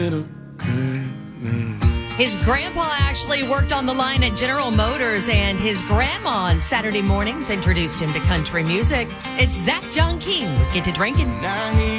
His grandpa actually worked on the line at General Motors, and his grandma on Saturday mornings introduced him to country music. It's Zach John King with Get to Drinking.